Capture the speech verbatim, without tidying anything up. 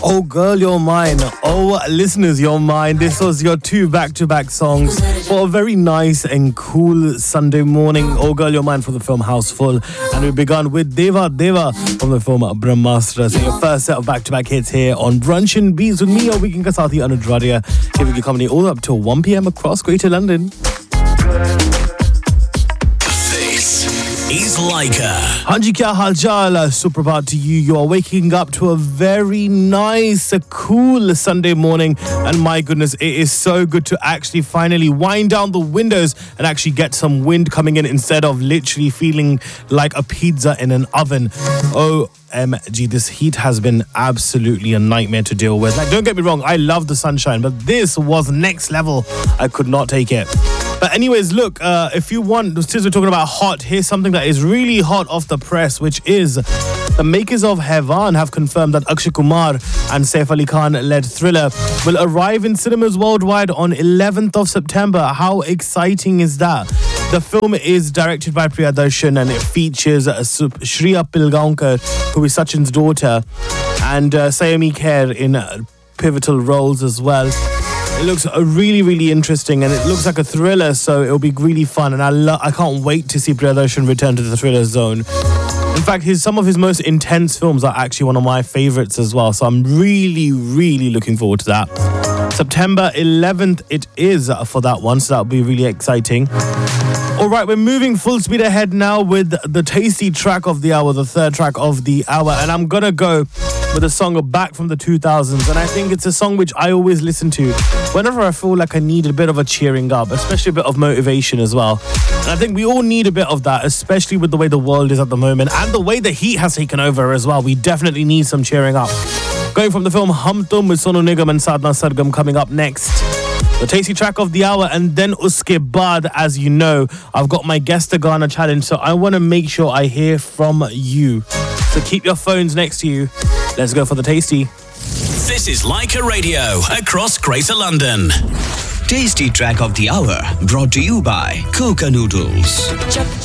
Oh Girl, You're Mine. Oh listeners, you're mine. This was your two back-to-back songs for a very nice and cool Sunday morning. Oh Girl, You're Mine for the film Houseful. And we began with Deva Deva from the film Brahmastra. So your first set of back-to-back hits here on Brunch and Beats with me, your weekend Kasati Anuj Radia, giving you company all up till one p.m. across Greater London. Is Laika. Hanji kya hal chal? Suprabhat to you. You are waking up to a very nice, cool Sunday morning. And my goodness, it is so good to actually finally wind down the windows and actually get some wind coming in instead of literally feeling like a pizza in an oven. O M G, this heat has been absolutely a nightmare to deal with. Like, don't get me wrong, I love the sunshine, but this was next level. I could not take it. But anyways, look, uh, if you want, since we're talking about hot, here's something that is really hot off the press, which is the makers of Hevan have confirmed that Akshay Kumar and Saif Ali Khan-led thriller will arrive in cinemas worldwide on eleventh of September. How exciting is that? The film is directed by Priyadarshan and it features uh, Shriya Pilgaonkar, who is Sachin's daughter, and uh, Sayami Kher in uh, pivotal roles as well. It looks uh, really, really interesting and it looks like a thriller, so it'll be really fun. And I lo- I can't wait to see Priyadarshan return to the thriller zone. In fact, his, some of his most intense films are actually one of my favourites as well. So I'm really, really looking forward to that. September eleventh it is for that one, so that'll be really exciting. All right, we're moving full speed ahead now with the tasty track of the hour, the third track of the hour. And I'm going to go with a song back from the two thousands. And I think it's a song which I always listen to whenever I feel like I need a bit of a cheering up, especially a bit of motivation as well. And I think we all need a bit of that, especially with the way the world is at the moment and the way the heat has taken over as well. We definitely need some cheering up. Going from the film Hum Tum with Sonu Nigam and Sadhna Sargam coming up next. The tasty track of the hour, and then uske baad, as you know, I've got my Guess the Ghana challenge, so I want to make sure I hear from you. So keep your phones next to you. Let's go for the tasty. This is Laika Radio across Greater London. Tasty track of the hour brought to you by Coca Noodles.